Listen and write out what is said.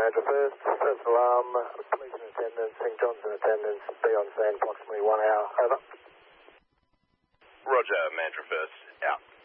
Mandra First. First alarm, police in attendance, St John's in attendance, be on scene approximately 1 hour. Over. Roger, Mandra First. Out.